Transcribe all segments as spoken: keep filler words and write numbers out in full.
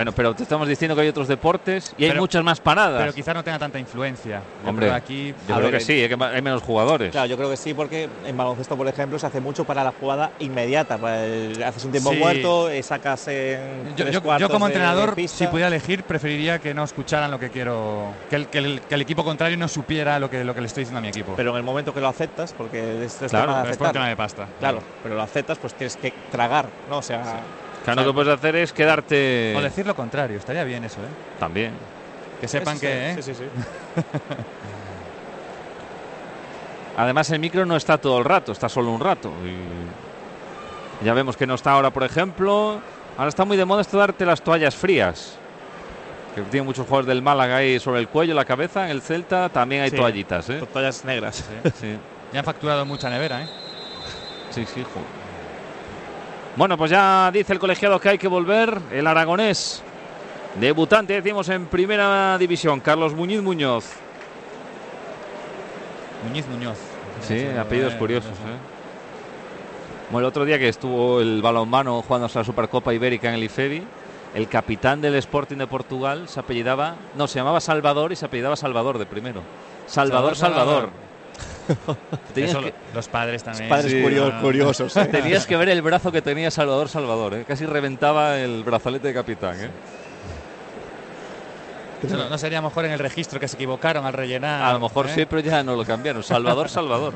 Bueno, pero te estamos diciendo que hay otros deportes y pero, hay muchas más paradas. Pero quizás no tenga tanta influencia. Yo Hombre, creo aquí, yo creo ver, que sí, hay menos jugadores. Claro, yo creo que sí, porque en baloncesto, por ejemplo, se hace mucho para la jugada inmediata. El, haces un tiempo sí. muerto, sacas en yo, tres yo, cuartos yo como de, entrenador, de si pudiera elegir, preferiría que no escucharan lo que quiero, que el, que el, que el equipo contrario no supiera lo que, lo que le estoy diciendo a mi equipo. Pero en el momento que lo aceptas, porque es, es claro, tema de es por un tema de pasta. Claro, pero lo aceptas, pues tienes que tragar, ¿no? O sea... Sí. Claro, lo que puedes hacer es quedarte... O decir lo contrario, estaría bien eso, ¿eh? También. Que sepan sí, que... Sí, ¿eh? sí, sí. sí. Además, el micro no está todo el rato, está solo un rato. Y ya vemos que no está ahora, por ejemplo. Ahora está muy de moda esto de darte las toallas frías. Que tienen muchos jugadores del Málaga ahí sobre el cuello, la cabeza. En el Celta también hay sí, toallitas, ¿eh? Toallas negras. Sí. Sí. Ya han facturado mucha nevera, ¿eh? Sí, sí, joder. Bueno, pues ya dice el colegiado que hay que volver. El aragonés, debutante, decimos, en primera división, Carlos Muñiz Muñoz. Muñiz Muñoz. Sí, sí apellidos eh, curiosos. Eh. Bueno, el otro día que estuvo el balonmano jugando la Supercopa Ibérica en el IFEBI, el capitán del Sporting de Portugal se apellidaba, no, se llamaba Salvador y se apellidaba Salvador de primero. Salvador, Salvador. Salvador. Eso, que, los padres también. Los padres sí, curiosos. No. curiosos ¿eh? Tenías que ver el brazo que tenía Salvador Salvador, ¿eh? Casi reventaba el brazalete de capitán. ¿eh? Eso no, no sería mejor en el registro que se equivocaron al rellenar. A lo mejor ¿eh? sí, pero ya no lo cambiaron. Salvador Salvador.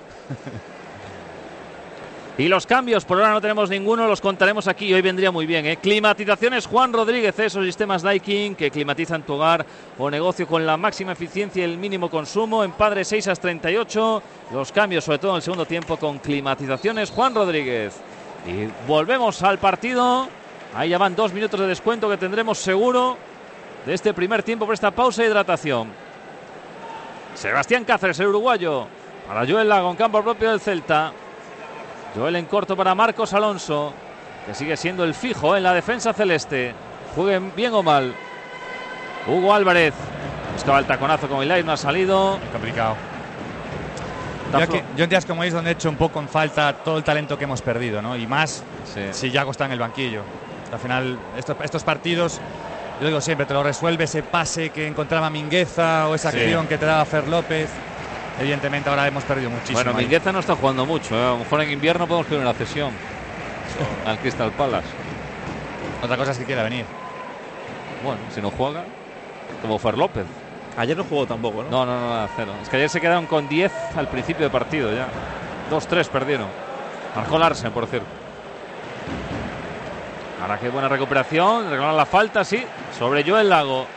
Y los cambios, por ahora no tenemos ninguno, los contaremos aquí. Hoy vendría muy bien, ¿eh? Climatizaciones Juan Rodríguez, esos sistemas Daikin que climatizan tu hogar o negocio con la máxima eficiencia y el mínimo consumo. En Padre seis a treinta y ocho, los cambios, sobre todo en el segundo tiempo, con Climatizaciones Juan Rodríguez. Y volvemos al partido. Ahí ya van dos minutos de descuento que tendremos seguro de este primer tiempo por esta pausa de hidratación. Sebastián Cáceres, el uruguayo, para Joel Lago en campo propio del Celta. Joel en corto para Marcos Alonso, que sigue siendo el fijo en la defensa celeste. Jueguen bien o mal. Hugo Álvarez buscaba el taconazo con Ilaix, no ha salido. Muy complicado. Yo, aquí, yo en días como es donde he hecho un poco en falta todo el talento que hemos perdido, ¿no? Y más sí. si Yago está en el banquillo. Al final, estos, estos partidos, yo digo siempre, te lo resuelve ese pase que encontraba Mingueza o esa sí. acción que te daba Fer López. Evidentemente ahora hemos perdido muchísimo. Bueno, Mingueza no está jugando mucho, ¿eh? A lo mejor en invierno podemos pedir una cesión sí. al Crystal Palace. Otra cosa es que quiera venir. Bueno, si no juega, como Fer López. Ayer no jugó tampoco, ¿no? No, no, no, nada, cero. Es que ayer se quedaron con diez al principio de partido ya. dos tres perdieron. Marcó Larsen, por cierto. Ahora qué buena recuperación. Reclaman la falta, sí. Sobre Joel Lago.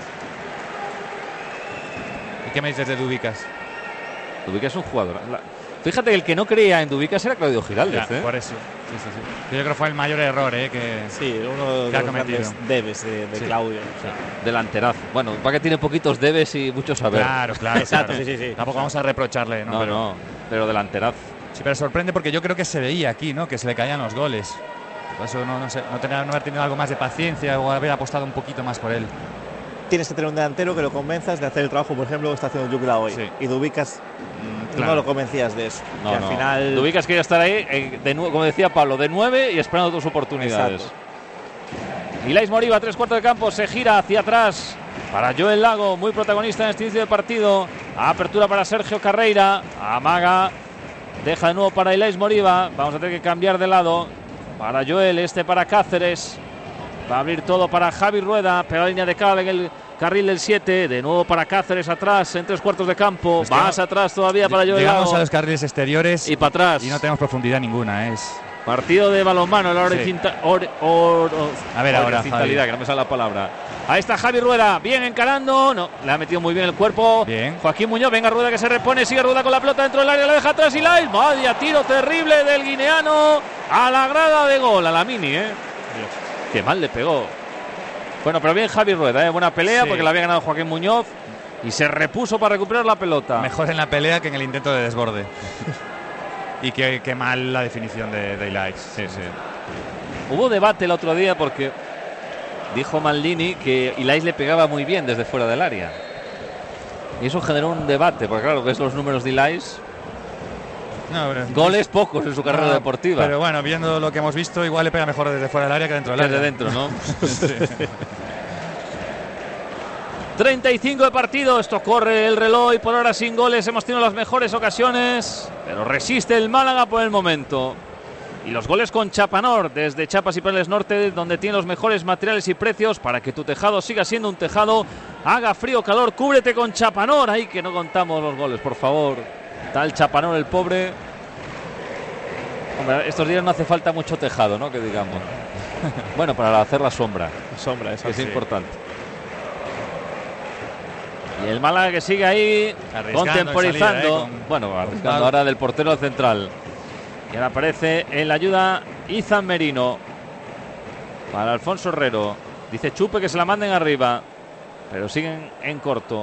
¿Y qué me dices de Dubicas? Dubicas es un jugador. La... Fíjate que el que no creía en Dubicas era Claudio Giraldez. Ya, ¿eh? Por eso. Sí, sí, sí. Yo creo que fue el mayor error, ¿eh? Que sí, uno de que los grandes debes de, de sí. Claudio. Sí. Delanterazo. Bueno, va que tiene poquitos debes y mucho saber. Claro, claro. Exacto, claro. sí, sí, sí. Tampoco vamos a reprocharle, ¿no? No, pero... no, pero delanterazo. Sí, pero sorprende porque yo creo que se veía aquí, ¿no? Que se le caían los goles. Por eso no, no sé, no, tener, no haber tenido algo más de paciencia o haber apostado un poquito más por él. Tienes que tener un delantero que lo convenzas de hacer el trabajo, por ejemplo, que está haciendo Jukla hoy. Sí. Y Dubicas mm, claro. no lo convencías de eso. No, y al no. final... Dubicas quería estar ahí, eh, de como decía Pablo, de nueve y esperando tus oportunidades. Ilaix Moriba, tres cuartos de campo, se gira hacia atrás para Joel Lago, muy protagonista en este inicio de partido. Apertura para Sergio Carreira, amaga, deja de nuevo para Ilaix Moriba. Vamos a tener que cambiar de lado. Para Joel, este para Cáceres. Va a abrir todo para Javi Rueda, pega la línea de cable en el carril del siete, de nuevo para Cáceres atrás, en tres cuartos de campo, es más no, atrás todavía para Joel Lago. Llegamos a los carriles exteriores y para atrás. Y no tenemos profundidad ninguna. Es partido de balonmano, la horizontalidad. Sí. Or, or, or, a ver ahora, horizontalidad, que no me sale la palabra. Ahí está Javi Rueda, bien encarando, no, le ha metido muy bien el cuerpo. Bien. Joaquín Muñoz, venga Rueda que se repone, sigue Rueda con la pelota dentro del área, la deja atrás y Ilaix. Vaya tiro terrible del guineano a la grada de gol, a la mini, ¿eh? Dios. Qué mal le pegó. Bueno, pero bien Javi Rueda, ¿eh? Buena pelea sí. porque la había ganado Joaquín Muñoz y se repuso para recuperar la pelota. Mejor en la pelea que en el intento de desborde. Y qué, qué mal la definición de, de Ilaix. Sí, sí. Hubo debate el otro día porque dijo Maldini que Ilaix le pegaba muy bien desde fuera del área. Y eso generó un debate, porque claro, ves los números de Ilaix. No, pero, goles pocos en su carrera no, deportiva. Pero bueno, viendo lo que hemos visto, igual le pega mejor desde fuera del área que dentro del área. Desde dentro, ¿no? Sí. treinta y cinco de partido, esto corre el reloj y por ahora sin goles. Hemos tenido las mejores ocasiones, pero resiste el Málaga por el momento. Y los goles con Chapanor, desde Chapas y Paneles Norte, donde tiene los mejores materiales y precios para que tu tejado siga siendo un tejado. Haga frío o calor, cúbrete con Chapanor. Ay, que no contamos los goles, por favor. Tal Chapanor, el pobre. Hombre, estos días no hace falta mucho tejado, ¿no? Que digamos. Bueno, para hacer la sombra. La sombra, eso que es sí. importante. Y el Málaga que sigue ahí contemporizando. Salida, ¿eh? Con... Bueno, arriscando ahora del portero central. Y ahora aparece en la ayuda Izan Merino para Alfonso Herrero. Dice Chupe que se la manden arriba, pero siguen en corto.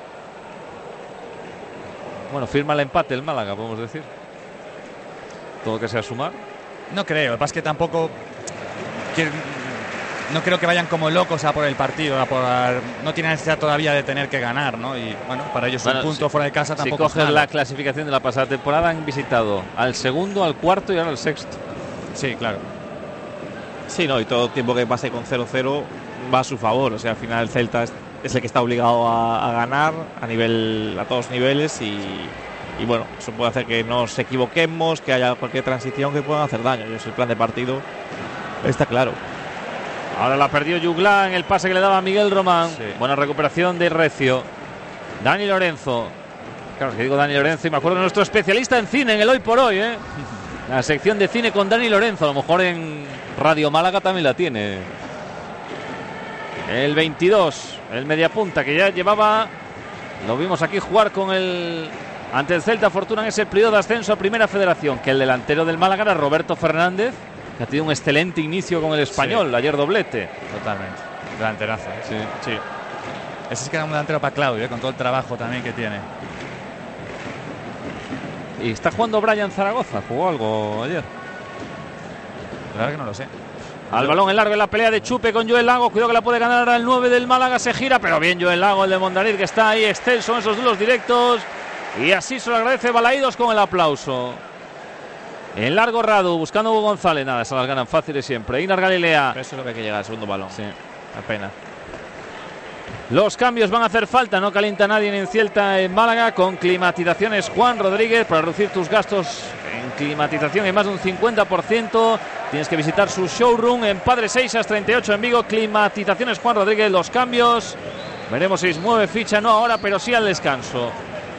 Bueno, firma el empate el Málaga, podemos decir. Todo que sea sumar. No creo, lo que pasa es que tampoco quieren, no creo que vayan como locos a por el partido, a por, no tienen necesidad todavía de tener que ganar, ¿no? Y bueno, para ellos bueno, un punto si, fuera de casa tampoco. Si coges la clasificación de la pasada temporada, han visitado al segundo, al cuarto y ahora al sexto. Sí, claro. Sí, no, y todo el tiempo que pase con cero cero va a su favor. O sea, al final el Celta es, es el que está obligado a, a ganar a nivel, a todos niveles y, y bueno, eso puede hacer que nos equivoquemos, que haya cualquier transición que pueda hacer daño. Yo sé, el plan de partido está claro. Ahora la perdió Juglar en el pase que le daba a Miguel Román. Sí. Buena recuperación de Recio. Dani Lorenzo. Claro, es que digo Dani Lorenzo y me acuerdo de nuestro especialista en cine en el Hoy por Hoy, ¿eh? La sección de cine con Dani Lorenzo. A lo mejor en Radio Málaga también la tiene. El veintidós, el mediapunta que ya llevaba. Lo vimos aquí jugar con el. Ante el Celta Fortuna en ese periodo de ascenso a Primera Federación. Que el delantero del Málaga era Roberto Fernández, que ha tenido un excelente inicio con el Español, sí. Ayer doblete. Totalmente, delanterazo, ¿eh? Sí. Sí. Ese es que era un delantero para Claudio, ¿eh? Con todo el trabajo también que tiene. ¿Y está jugando Brian Zaragoza? ¿Jugó algo ayer? La verdad que no lo sé. Al balón en largo en la pelea de Chupe con Joel Lago. Cuidado que la puede ganar ahora el nueve del Málaga. Se gira, pero bien Joel Lago, el de Mondariz, que está ahí extenso en esos duelos directos. Y así se lo agradece Balaídos con el aplauso. En largo Radu, buscando a Hugo González. Nada, esas las ganan fáciles siempre. Inar Galilea. Pero eso es lo que hay que llegar al segundo balón. Sí. Apenas. Los cambios van a hacer falta. No calienta nadie en Celta, en Málaga. Con climatizaciones Juan Rodríguez. Para reducir tus gastos en climatización en más de un cincuenta por ciento. Tienes que visitar su showroom en Padre Seixas treinta y ocho en Vigo. Climatizaciones Juan Rodríguez. Los cambios. Veremos si mueve ficha. No ahora, pero sí al descanso.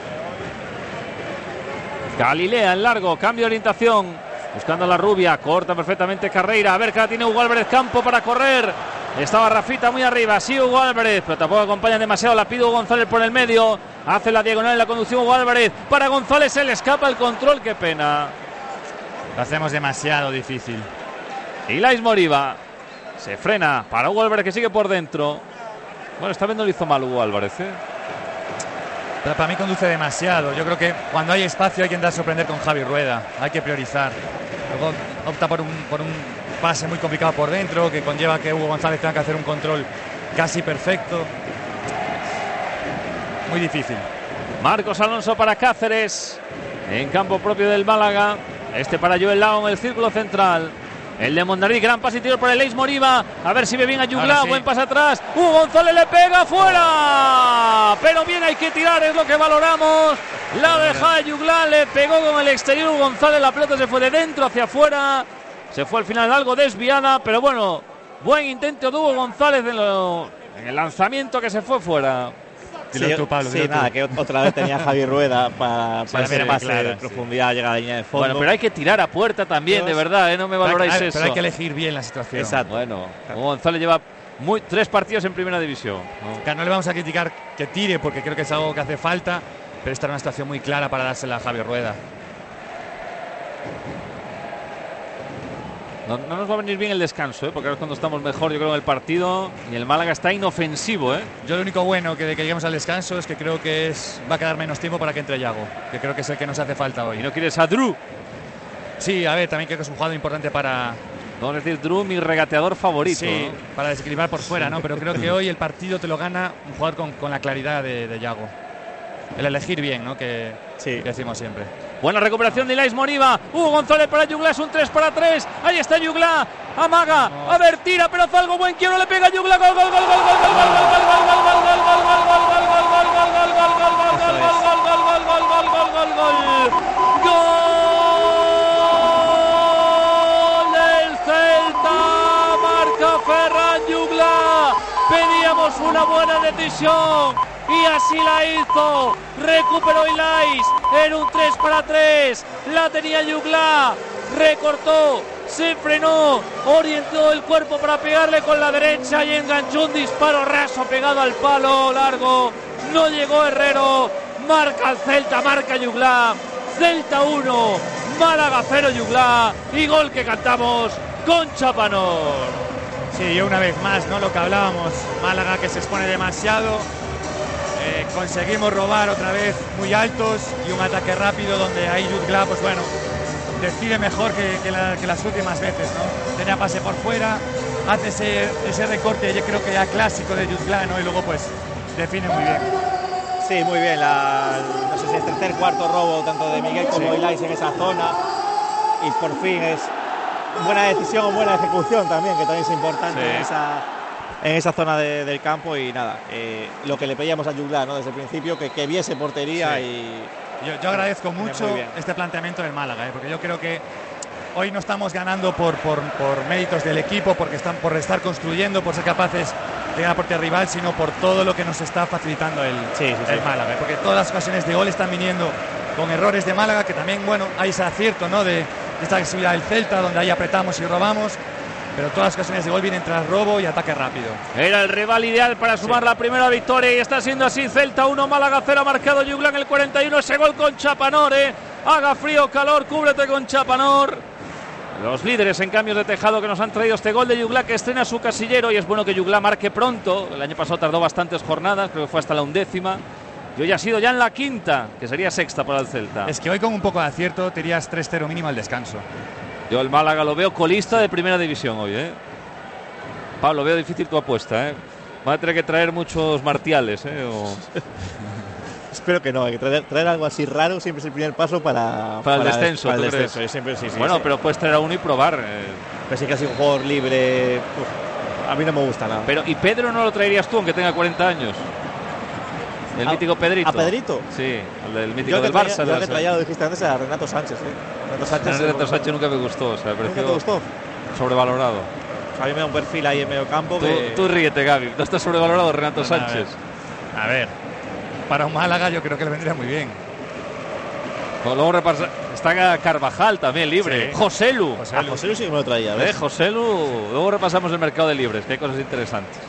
Galilea en largo, cambio de orientación, buscando a la rubia, corta perfectamente Carreira, a ver que la tiene Hugo Álvarez Campo para correr, estaba Rafita muy arriba, sí Hugo Álvarez, pero tampoco acompaña demasiado, la pide Hugo González por el medio, hace la diagonal en la conducción Hugo Álvarez, para González se le escapa el control, qué pena. Lo hacemos demasiado difícil. Ilais Moriba, se frena para Hugo Álvarez que sigue por dentro, bueno, esta vez no lo hizo mal Hugo Álvarez, ¿eh? Pero para mí conduce demasiado. Yo creo que cuando hay espacio hay que intentar sorprender con Javi Rueda. Hay que priorizar. Luego opta por un, por un pase muy complicado por dentro, que conlleva que Hugo González tenga que hacer un control casi perfecto. Muy difícil. Marcos Alonso para Cáceres. En campo propio del Málaga. Este para Joel Lago en el círculo central. El de Mondariz, gran pase interior por el Ilais Moriba. A ver si ve bien a Juglar, sí. Buen pase atrás. Hugo González le pega fuera. Pero bien hay que tirar, es lo que valoramos. La deja de Juglar, le pegó con el exterior Hugo González. La pelota se fue de dentro hacia afuera. Se fue al final algo desviada, pero bueno, buen intento de Hugo González en, lo, en el lanzamiento que se fue fuera. Sí, tú, Pablo, sí nada, tú. Que otra vez tenía Javi Rueda para, para hacer más de profundidad, sí. Llegar a la línea de fondo. Bueno, pero hay que tirar a puerta también, Dios. De verdad, ¿eh? No me valoráis pero hay, eso. Pero hay que elegir bien la situación. Exacto. Bueno, Hugo González lleva muy, tres partidos en primera división. ¿No? Claro, no le vamos a criticar que tire porque creo que es algo que hace falta, pero esta era una situación muy clara para dársela a Javi Rueda. No, no nos va a venir bien el descanso, ¿eh? Porque ahora es cuando estamos mejor, yo creo, en el partido. Y el Málaga está inofensivo, ¿eh? Yo lo único bueno que de que lleguemos al descanso es que creo que es va a quedar menos tiempo para que entre Yago, que creo que es el que nos hace falta hoy. ¿Y no quieres a Drew? Sí, a ver, también creo que es un jugador importante para... Vamos a decir, Drew, mi regateador favorito. Sí, ¿no? Para desequilibrar por fuera, ¿no? Pero creo que hoy el partido te lo gana un jugador con, con la claridad de, de Yago. El elegir bien, ¿no? Que, sí. que decimos siempre. Buena recuperación de Ilais Moriba. Hugo González para Juglar, es un tres para tres. Ahí está Juglar. Amaga. No. A ver, tira, pero algo buen quiero, le pega Juglar. Gol, gol, gol, gol, gol, gol, gol, gol, gol, gol, gol, gol, gol, gol, gol, Tenemos una buena decisión y así la hizo. Recuperó Ilais en un tres para tres. La tenía Juglar, recortó, se frenó, orientó el cuerpo para pegarle con la derecha y enganchó un disparo raso pegado al palo largo. No llegó Herrero. Marca el Celta, marca Juglar. Celta uno, Málaga cero Juglar, y gol que cantamos con Chapanor. Sí, y una vez más, ¿no? Lo que hablábamos, Málaga que se expone demasiado. Eh, conseguimos robar otra vez muy altos y un ataque rápido donde ahí Juglar, pues bueno, decide mejor que, que, la, que las últimas veces, ¿no? Tenía pase por fuera, hace ese, ese recorte, yo creo que ya clásico de Juglar, ¿no? Y luego pues define muy bien. Sí, muy bien, la, no sé si es tercer, cuarto robo tanto de Miguel como sí. Ilais en esa zona, y por fin es buena decisión, buena ejecución también, que también es importante sí. en, esa, en esa zona de, del campo. Y nada, eh, lo que le pedíamos a Juglar, ¿no? Desde el principio, que, que viese portería. Sí. y yo, yo agradezco mucho este planteamiento del Málaga, ¿eh? Porque yo creo que hoy no estamos ganando por, por, por méritos del equipo, porque están por estar construyendo, por ser capaces de ganar portería rival, sino por todo lo que nos está facilitando el, sí, sí, el sí. Málaga, porque todas las ocasiones de gol están viniendo con errores de Málaga, que también, bueno, hay ese acierto, ¿no? de, de esta agresividad del Celta, donde ahí apretamos y robamos, pero todas las ocasiones de gol vienen tras robo y ataque rápido. Era el rival ideal para sumar sí. la primera victoria, y está siendo así. Celta uno, Málaga cero, ha marcado Juglar en el cuarenta y uno, ese gol con Chapanor, ¿eh? Haga frío o calor, cúbrete con Chapanor. Los líderes en cambios de tejado que nos han traído este gol de Juglar, que estrena su casillero, y es bueno que Juglar marque pronto. El año pasado tardó bastantes jornadas, creo que fue hasta la undécima, y hoy ha sido ya en la quinta, que sería sexta para el Celta. Es que hoy con un poco de acierto te irías tres cero mínimo al descanso. Yo el Málaga lo veo colista de primera división hoy, ¿eh? Pablo, veo difícil tu apuesta, ¿eh? Va a tener que traer muchos martiales, ¿eh? O... Espero que no, hay que traer, traer algo así raro siempre es el primer paso para, para, para el descenso. Para el descenso. Yo siempre, sí, sí, bueno, sí. pero puedes traer a uno y probar. Eh. Pero sí que ha sido un jugador libre. Uf, a mí no me gusta nada. Pero, ¿y Pedro no lo traerías tú, aunque tenga cuarenta años? El a, mítico Pedrito. ¿A Pedrito? Sí, el, el mítico yo del traía, Barça. Yo que traía, lo dijiste antes, a Renato Sánchez. ¿eh? Renato Sánchez, Renato Sánchez nunca me gustó. O sea, ¿Nunca te gustó? Sobrevalorado. A mí me da un perfil ahí en medio campo. Tú, que... tú ríete, Gaby. No está sobrevalorado Renato bueno, Sánchez. A ver. A ver. Para un Málaga yo creo que le vendría muy bien. Luego repasa, está Carvajal también libre. Sí. Joselu. Joselu. Ah, Joselu sí que me lo traía. ¿Eh? Joselu. Luego repasamos el mercado de libres, que hay cosas interesantes.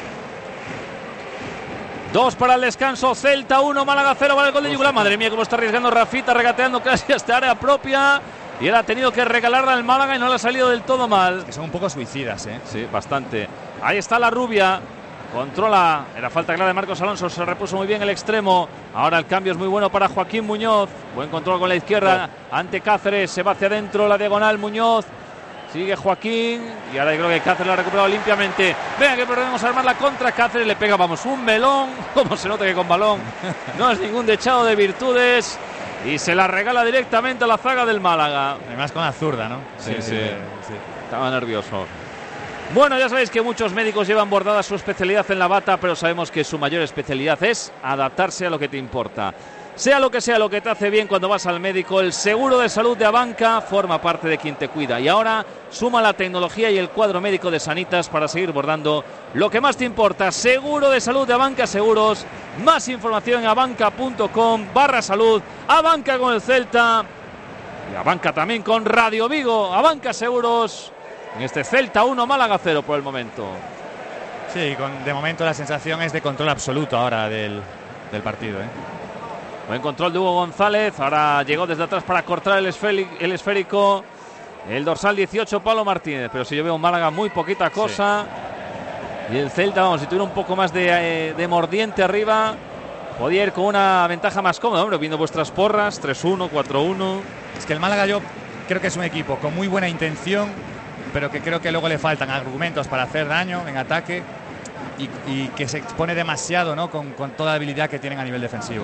Dos para el descanso. Celta uno, Málaga cero para el gol de Juglar. Madre mía, cómo está arriesgando Rafita, regateando casi hasta área propia. Y él ha tenido que regalarla al Málaga y no le ha salido del todo mal. Es que son un poco suicidas, ¿eh? Sí, bastante. Ahí está la rubia. Controla, era falta clara de Marcos Alonso, se repuso muy bien el extremo. Ahora el cambio es muy bueno para Joaquín Muñoz. Buen control con la izquierda ante Cáceres, se va hacia adentro la diagonal Muñoz. Sigue Joaquín y ahora yo creo que Cáceres lo ha recuperado limpiamente. Venga que podemos armar la contra, Cáceres le pega, vamos, un melón. Como se nota que con balón no es ningún dechado de virtudes. Y se la regala directamente a la zaga del Málaga. Además con la zurda, ¿no? Sí, sí, sí. sí. Estaba nervioso. Bueno, ya sabéis que muchos médicos llevan bordada su especialidad en la bata, pero sabemos que su mayor especialidad es adaptarse a lo que te importa. Sea lo que sea lo que te hace bien cuando vas al médico, el seguro de salud de Abanca forma parte de quien te cuida. Y ahora suma la tecnología y el cuadro médico de Sanitas para seguir bordando lo que más te importa. Seguro de salud de Abanca Seguros. Más información en abanca.com barra salud. Abanca con el Celta. Y Abanca también con Radio Vigo. Abanca Seguros. En este Celta uno, Málaga cero por el momento. Sí, con, de momento la sensación es de control absoluto ahora del, del partido, ¿eh? Buen control de Hugo González. Ahora llegó desde atrás para cortar el esférico. El, esférico. el dorsal dieciocho, Pablo Martínez. Pero si yo veo un Málaga muy poquita cosa. Sí. Y el Celta, vamos, si tuviera un poco más de, eh, de mordiente arriba, podía ir con una ventaja más cómoda. Hombre, viendo vuestras porras, tres uno, cuatro uno. Es que el Málaga yo creo que es un equipo con muy buena intención, pero que creo que luego le faltan argumentos para hacer daño en ataque y, y que se expone demasiado, ¿no? con, con toda la habilidad que tienen a nivel defensivo.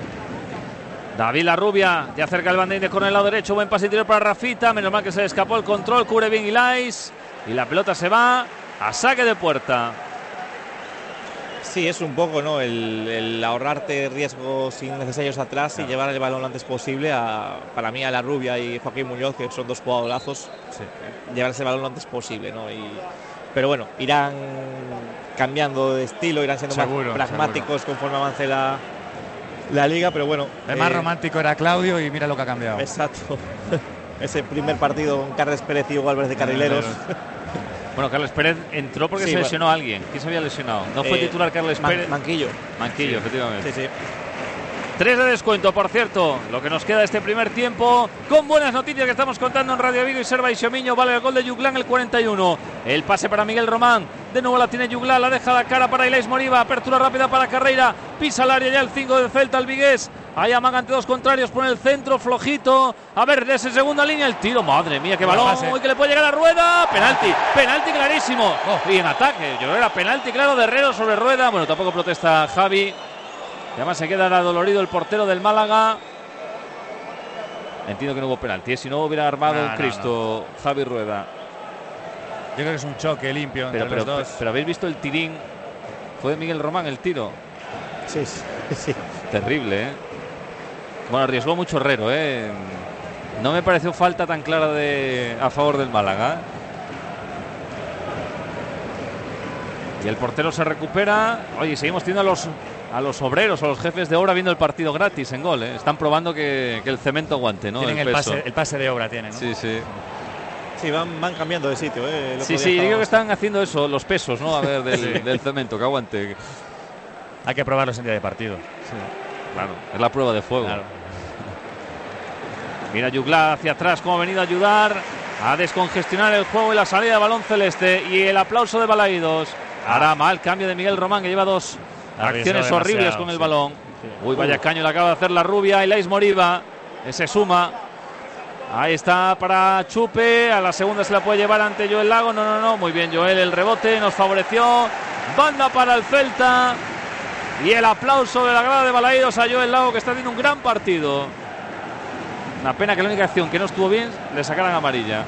David Larrubia ya cerca el banderín de córner el lado derecho, buen pase interior para Rafita, menos mal que se le escapó el control, cubre bien Ilais y la pelota se va a saque de puerta. Sí, es un poco, ¿no? El, el ahorrarte riesgos innecesarios atrás claro. y llevar el balón lo antes posible a, para mí, a Larrubia y Joaquín Muñoz, que son dos jugadorazos, sí. llevar ese balón lo antes posible, ¿no? Y pero bueno, irán cambiando de estilo, irán siendo seguro, más pragmáticos seguro. conforme avance la, la liga, pero bueno. El más eh, romántico era Claudio y mira lo que ha cambiado. Exacto. Ese primer partido con Carles Pérez y Hugo Álvarez de carrileros. Bueno, Carles Pérez entró porque sí, se lesionó bueno. a alguien. ¿Quién se había lesionado? No fue eh, titular Carles Man, Pérez. Manquillo. Manquillo, sí. efectivamente. Sí, sí. Tres de descuento, por cierto, lo que nos queda de este primer tiempo, con buenas noticias que estamos contando en Radio Vigo y Serva y Xomiño. Vale el gol de Juglán, el cuarenta y uno. El pase para Miguel Román. De nuevo la tiene Juglán, la deja la cara para Ilais Moriba. Apertura rápida para Carreira. Pisa el área ya el cinco de Celta, el vigués. Ahí amaga ante dos contrarios, pone el centro flojito. A ver, desde segunda línea el tiro. Madre mía, qué balón. Uy, que le puede llegar a Rueda. Penalti, penalti clarísimo. Oh, y en ataque, yo creo que era penalti claro de Herrero sobre Rueda. Bueno, tampoco protesta Javi. Y además se queda dolorido el portero del Málaga. Entiendo que no hubo penalti, si no hubiera armado no, un Cristo no, no. Javi Rueda. Yo creo que es un choque limpio pero, entre pero, los dos. Pero habéis visto el tirín. Fue de Miguel Román el tiro. Sí, sí, sí. Terrible, ¿eh? Bueno, arriesgó mucho Herrero, ¿eh? No me pareció falta tan clara de a favor del Málaga. Y el portero se recupera. Oye, seguimos teniendo a los a los obreros o los jefes de obra viendo el partido gratis en Gol, ¿eh? Están probando que, que el cemento aguante, ¿no? Tienen el, el, pase, el pase de obra, tienen, ¿no? Sí, sí. Sí, van, van cambiando de sitio, ¿eh? Sí, sí, yo creo que están haciendo eso, los pesos, ¿no? A ver, del, sí. del cemento, que aguante. Hay que probarlos en día de partido. Sí. Claro, es la prueba de fuego. Claro. Mira Juglá hacia atrás, cómo ha venido a ayudar a descongestionar el juego y la salida de balón celeste. Y el aplauso de Balaídos. Ahora mal cambio de Miguel Román, que lleva dos acciones horribles con el sí. balón. Sí. Uy, vaya caño le acaba de hacer la rubia. Ilais Moriba, se suma. Ahí está para Chupe. A la segunda se la puede llevar ante Joel Lago. No, no, no. Muy bien, Joel. El rebote nos favoreció. Banda para el Celta. Y el aplauso de la grada de Balaídos a Joel Lago, que está haciendo un gran partido. Una pena que la única acción que no estuvo bien le sacaran amarilla.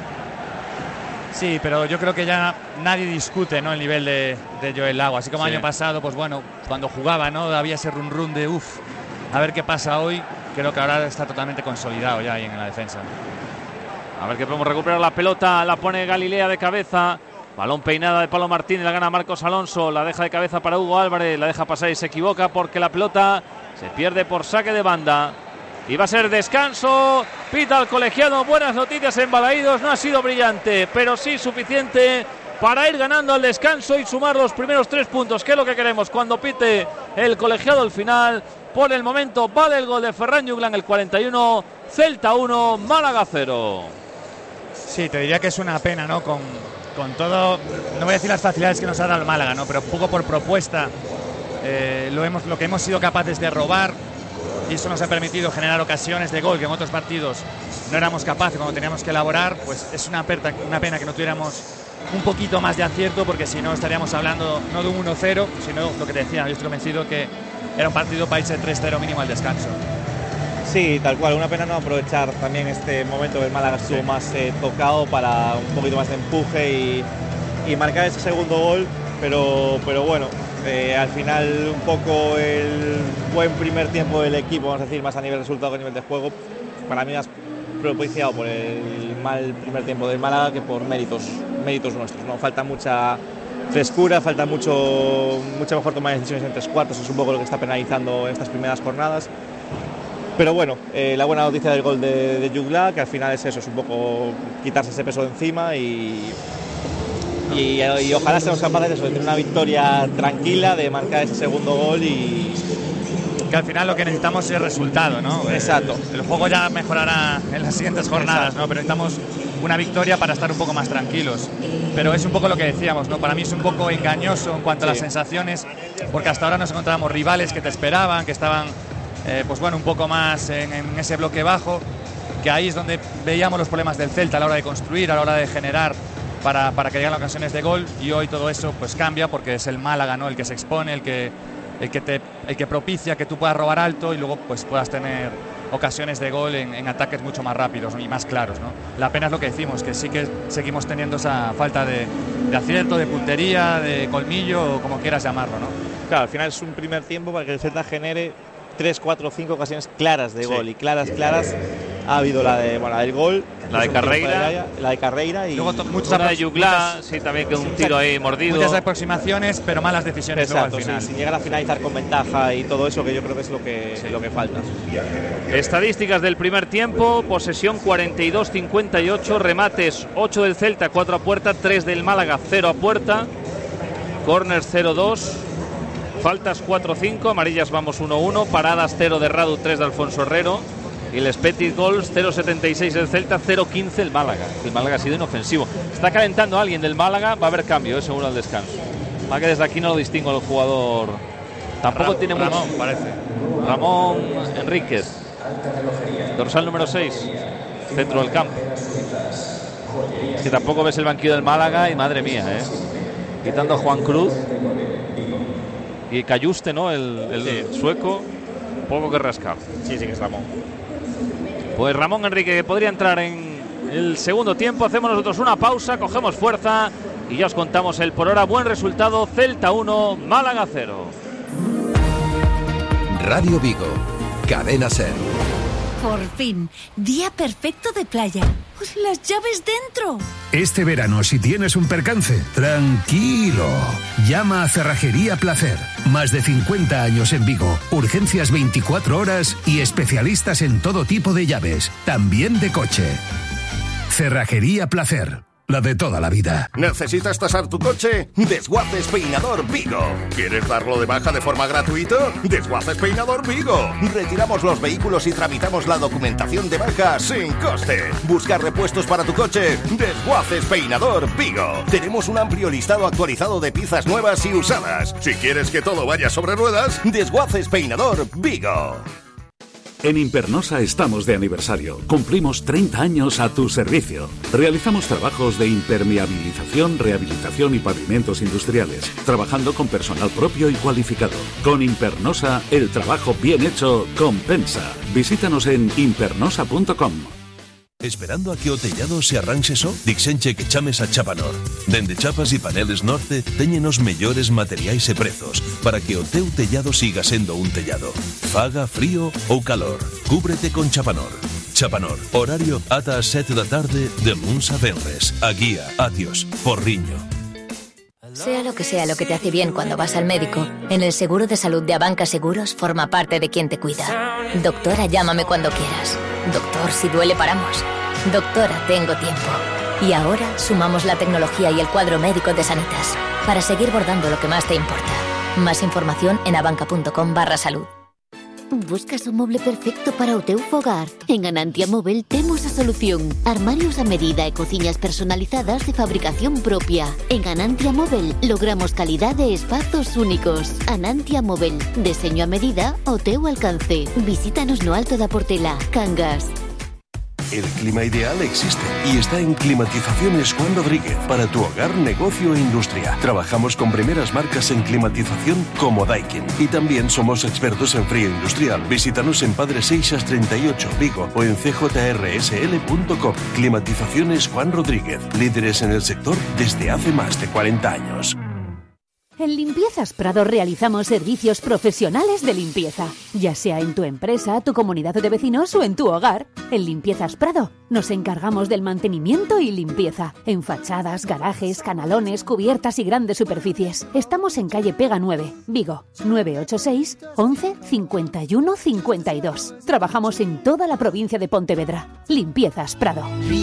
Sí, pero yo creo que ya nadie discute, ¿no?, el nivel de, de Joel Lago. Así como sí. año pasado, pues bueno, cuando jugaba, ¿no?, había ese run run de uff, a ver qué pasa hoy. Creo que ahora está totalmente consolidado ya ahí en la defensa. A ver que podemos recuperar la pelota. La pone Galilea de cabeza. Balón peinada de Pablo Martínez. La gana Marcos Alonso. La deja de cabeza para Hugo Álvarez. La deja pasar y se equivoca porque la pelota se pierde por saque de banda. Y va a ser descanso. Pita al colegiado. Buenas noticias en Balaídos. No ha sido brillante, pero sí suficiente para ir ganando al descanso y sumar los primeros tres puntos, que es lo que queremos cuando pite el colegiado al final. Por el momento vale el gol de Ferran Juglán, el cuarenta y uno. Celta uno, Málaga cero. Sí, te diría que es una pena, ¿no? Con, con todo, no voy a decir las facilidades que nos ha dado el Málaga, ¿no?, pero un poco por propuesta, eh, lo, hemos, lo que hemos sido capaces de robar. Y eso nos ha permitido generar ocasiones de gol que en otros partidos no éramos capaces cuando teníamos que elaborar. Pues es una, perta, una pena que no tuviéramos un poquito más de acierto, porque si no estaríamos hablando no de un uno cero, sino lo que te decía, yo estoy convencido que era un partido para irse tres cero mínimo al descanso. Sí, tal cual, una pena no aprovechar también este momento que el Málaga estuvo sí. más eh, tocado para un poquito más de empuje y, y marcar ese segundo gol, pero, pero bueno. Eh, al final un poco el buen primer tiempo del equipo, vamos a decir, más a nivel resultado que a nivel de juego, para mí más propiciado por el mal primer tiempo del Málaga que por méritos méritos nuestros, ¿no? Falta mucha frescura, falta mucho mucha mejor toma de decisiones en tres cuartos, es un poco lo que está penalizando estas primeras jornadas. Pero bueno, eh, la buena noticia del gol de, de Juglán, que al final es eso, es un poco quitarse ese peso de encima y Y, y ojalá seamos capaces de, eso, de tener una victoria tranquila, de marcar ese segundo gol y que al final lo que necesitamos es resultado, ¿no? Exacto. El, el juego ya mejorará en las siguientes jornadas, Exacto. ¿no? Pero necesitamos una victoria para estar un poco más tranquilos. Pero es un poco lo que decíamos, ¿no? Para mí es un poco engañoso en cuanto sí. a las sensaciones, porque hasta ahora nos encontrábamos rivales que te esperaban, que estaban, eh, pues bueno, un poco más en, en ese bloque bajo, que ahí es donde veíamos los problemas del Celta a la hora de construir, a la hora de generar Para, para que lleguen ocasiones de gol, y hoy todo eso pues cambia porque es el Málaga, ¿no?, el que se expone, el que, el que, te, el que propicia que tú puedas robar alto y luego pues puedas tener ocasiones de gol en, en ataques mucho más rápidos y más claros, ¿no? La pena es lo que decimos, que sí que seguimos teniendo esa falta de, de acierto, de puntería, de colmillo o como quieras llamarlo, ¿no? Claro, al final es un primer tiempo para que el Celta genere tres, cuatro, cinco ocasiones claras de gol sí. y claras, claras Ha habido la de bueno, la del gol, la de Carreira, la de Carreira y luego muchas de Yugla, sí, también que un tiro ahí mordido. Muchas aproximaciones, pero malas decisiones. Exacto, luego al final. Sí, sin llegar a finalizar con ventaja y todo eso, que yo creo que es lo que, sí. lo que falta. Estadísticas del primer tiempo: posesión cuarenta y dos cincuenta y ocho, remates ocho del Celta, cuatro a puerta, tres del Málaga, cero a puerta, corners cero dos, faltas cuatro cinco, amarillas vamos uno uno, paradas cero de Radu, tres de Alfonso Herrero. Y el expected goals cero setenta y seis el Celta, cero quince el Málaga. El Málaga ha sido inofensivo. Está calentando a alguien del Málaga, va a haber cambio, ¿eh? Seguro al descanso. Va que desde aquí no lo distingo el jugador. Tampoco Ramón, tiene mucho. Ramón, parece. Ramón Enríquez, dorsal número seis, centro del campo. Es que tampoco ves el banquillo del Málaga y madre mía, ¿eh? Quitando a Juan Cruz y Cayuste, ¿no? El, el sí. sueco, poco que rascar. Sí, sí que es Ramón. Pues Ramón Enrique, que podría entrar en el segundo tiempo. Hacemos nosotros una pausa, cogemos fuerza y ya os contamos el por hora buen resultado. Celta uno, Málaga cero. Radio Vigo, Cadena Ser. Por fin, día perfecto de playa. Pues las llaves dentro. Este verano, si tienes un percance, tranquilo. Llama a Cerrajería Placer. Más de cincuenta años en Vigo. Urgencias veinticuatro horas y especialistas en todo tipo de llaves, también de coche. Cerrajería Placer. La de toda la vida. ¿Necesitas tasar tu coche? Desguaces Peinador Vigo. ¿Quieres darlo de baja de forma gratuita? Desguaces Peinador Vigo. Retiramos los vehículos y tramitamos la documentación de baja sin coste. ¿Buscar repuestos para tu coche? Desguaces Peinador Vigo. Tenemos un amplio listado actualizado de piezas nuevas y usadas. Si quieres que todo vaya sobre ruedas, Desguaces Peinador Vigo. En Impernosa estamos de aniversario. Cumplimos treinta años a tu servicio. Realizamos trabajos de impermeabilización, rehabilitación y pavimentos industriales, trabajando con personal propio y cualificado. Con Impernosa, el trabajo bien hecho compensa. Visítanos en impernosa punto com. Esperando a que o tellado se arranxe só? Dixenche que chames a Chapanor. Dende Chapas e Paneles Norte teñen os mellores materiais e prezos para que o teu tellado siga sendo un tellado. Faga frío ou calor, cúbrete con Chapanor. Chapanor, horario ata as sete da tarde de luns a venres. A guía, Atios, Porriño. Sea lo que sea lo que te hace bien cuando vas al médico, en el seguro de salud de Abanca Seguros forma parte de quien te cuida. Doctora, llámame cuando quieras. Doctor, si duele paramos. Doctora, tengo tiempo. Y ahora sumamos la tecnología y el cuadro médico de Sanitas para seguir bordando lo que más te importa. Más información en abanca punto com barra salud. Buscas o moble perfecto para o teu fogar? En Anantia Móvel temos a solución. Armarios a medida e cociñas personalizadas de fabricación propia. En Anantia Móvel logramos calidade e espazos únicos. Anantia Móvel, deseño a medida ao teu alcance. Visítanos no Alto da Portela, Cangas. El clima ideal existe y está en Climatizaciones Juan Rodríguez para tu hogar, negocio e industria. Trabajamos con primeras marcas en climatización como Daikin y también somos expertos en frío industrial. Visítanos en Padre Seixas treinta y ocho, Vigo o en c j r s l punto com. Climatizaciones Juan Rodríguez, líderes en el sector desde hace más de cuarenta años. En Limpiezas Prado realizamos servicios profesionales de limpieza, ya sea en tu empresa, tu comunidad de vecinos o en tu hogar. En Limpiezas Prado nos encargamos del mantenimiento y limpieza en fachadas, garajes, canalones, cubiertas y grandes superficies. Estamos en calle Pega nueve, Vigo, nueve ocho seis, once, cincuenta y uno, cincuenta y dos. Trabajamos en toda la provincia de Pontevedra. Limpiezas Prado.